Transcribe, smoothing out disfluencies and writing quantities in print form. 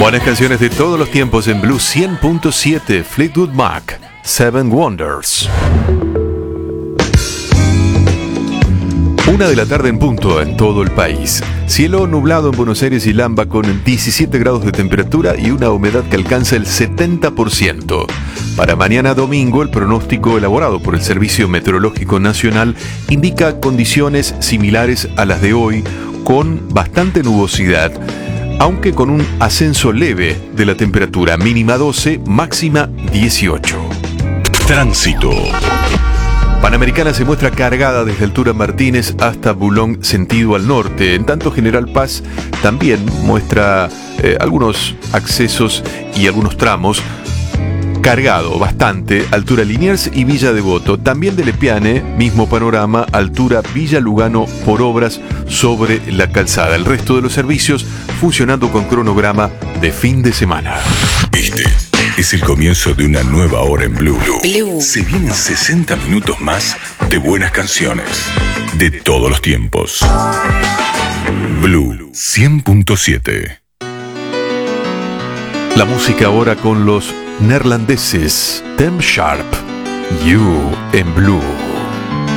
Buenas canciones de todos los tiempos en Blue 100.7, Fleetwood Mac, Seven Wonders. 1 de la tarde en punto en todo el país. Cielo nublado en Buenos Aires y Lamba con 17 grados de temperatura y una humedad que alcanza el 70%. Para mañana domingo, el pronóstico elaborado por el Servicio Meteorológico Nacional indica condiciones similares a las de hoy, con bastante nubosidad, aunque con un ascenso leve de la temperatura, mínima 12, máxima 18. Tránsito. Panamericana se muestra cargada desde Altura Martínez hasta Bulón, sentido al norte. En tanto, General Paz también muestra algunos accesos y algunos tramos cargado bastante, altura Liniers y Villa Devoto. También de Lepiane, mismo panorama, altura Villa Lugano por obras sobre la calzada. El resto de los servicios funcionando con cronograma de fin de semana. Este es el comienzo de una nueva hora en Blue. Se vienen 60 minutos más de buenas canciones de todos los tiempos. Blue 100.7. La música ahora con los neerlandeses Tem Sharp, You en Blue.